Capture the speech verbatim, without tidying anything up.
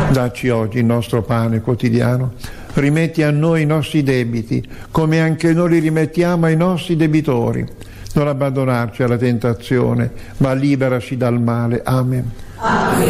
Dacci oggi il nostro pane quotidiano. Rimetti a noi i nostri debiti, come anche noi li rimettiamo ai nostri debitori. Non abbandonarci alla tentazione, ma liberaci dal male. Amen. Amen.